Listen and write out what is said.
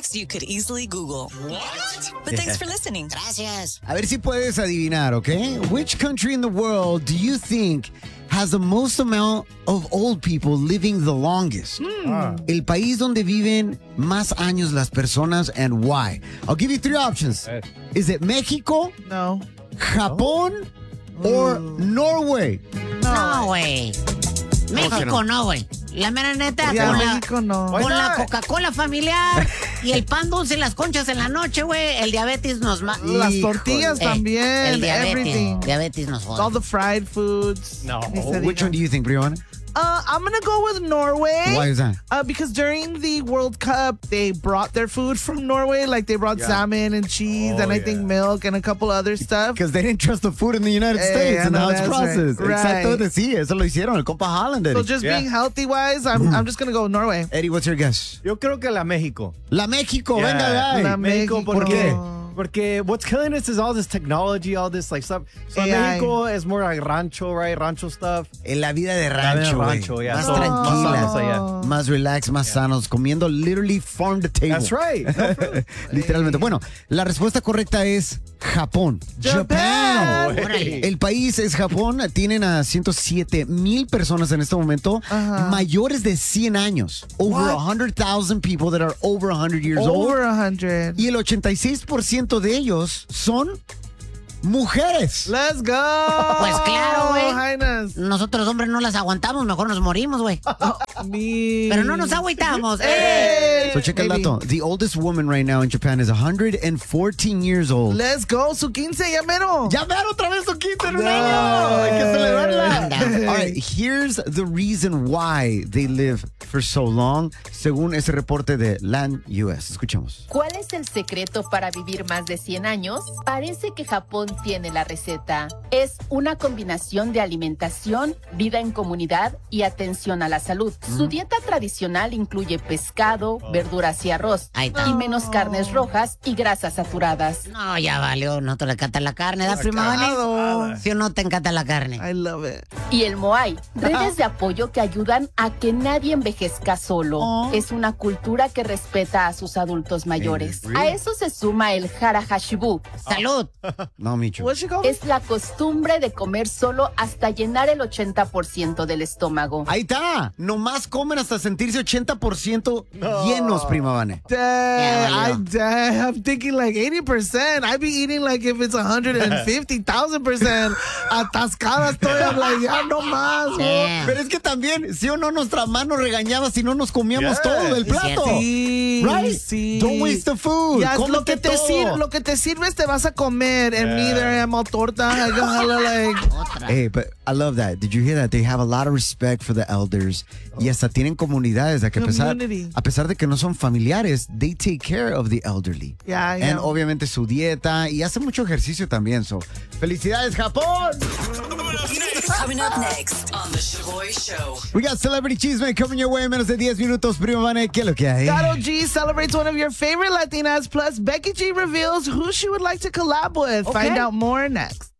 facts you could easily Google. What? But thanks for listening. Gracias. A ver si puedes adivinar, okay? Which country in the world do you think has the most amount of old people living the longest? El país donde viven más años las personas and why? I'll give you three options. Is it Mexico, No. Japón, or Norway? No, güey. México no, güey. La mera neta, Ya, con, México no. con la Coca-Cola familiar y el pan dulce y las conchas en la noche, güey, el diabetes nos... Las tortillas también. El diabetes. Everything. Diabetes nos All jode. the fried foods. No. Ni se Which diga. one do you think, Brianna? I'm going to go with Norway. Why is that? Because during the World Cup, they brought their food from Norway. Like they brought salmon and cheese and I think milk and a couple other stuff. Because they didn't trust the food in the United States I and know how it's that's processed. right. Exactamente, sí, eso lo hicieron, el compa Holland. So just being healthy wise, I'm just going to go Norway. Eddie, what's your guess? Yo creo que la México. La México, Yeah. venga, guy. La México, México. ¿por qué? Porque what's killing us is all this technology, all this like stuff. So AI. Mexico is more like rancho, right? Rancho stuff. En la vida de La vida de rancho, güey. rancho, yeah. Más So, tranquilas, más sanos allá. más relax, más sanos, comiendo literally farm to table. That's right. Literalmente. Bueno, la respuesta correcta es Japón. Japan. Órale. El país es Japón. Tienen a 107,000 personas en este momento mayores de 100 años. Over 100,000 people that are over 100 years Over old. 100. Y el 86% de ellos son mujeres. Let's go. Pues claro, güey. Highness. Nosotros hombres no las aguantamos, mejor nos morimos, güey. Pero no nos agüitamos. So check el dato. The oldest woman right now in Japan is 114 years old. Let's go. Su 15, ya mero. ¡Ya ver otra vez su quinta en un año! ¡Hay que celebrarla! Anda. All right, here's the reason why they live for so long, según ese reporte de Land US. Escuchamos. ¿Cuál es el secreto para vivir más de 100 años? Parece que Japón tiene la receta. Es una combinación de alimentación, vida en comunidad y atención a la salud. Su dieta tradicional incluye pescado, verduras y arroz, Ahí está. y menos carnes rojas y grasas saturadas. No, ya valió. No te le encanta la carne, ¿da, prima Vane? Si o no te encanta la carne. I love it. Y el Moai, redes de apoyo que ayudan a que nadie envejezca solo. Es una cultura que respeta a sus adultos mayores. A eso se suma el Hara Hashibu. ¡Salud! No, Micho. What's she called? Es la costumbre de comer solo hasta llenar el 80% del estómago. Ahí está. Nomás comen hasta sentirse 80% llenos, prima Vane. I'm thinking like 80%. I'd be eating like if it's 150,000%. Atascada estoy. I'm like, ya no más. Damn. Pero es que también, si o no, nuestra mano regañaba si no nos comíamos todo del plato. Sí, Right? sí. Don't waste the food. Ya, Cómete lo que te todo. sirve, lo que te sirves te vas a comer. And me there, I'm all torta. I got like, Otra. Hey, but I love that. Did you hear that? They have a lot of respect for the elders. Y hasta tienen comunidades de que Community. a pesar de que no son familiares, they take care of the elderly. Yeah, And obviamente su dieta y hace mucho ejercicio también. So, felicidades, Japón. Coming up next on The Shaboy Show. We got Celebrity Cheeseman coming your way en menos de 10 minutos. Prima Vane, ¿qué es lo que hay? Karol G celebrates one of your favorite Latinas. Plus, Becky G reveals who she would like to collab with. Find out more next.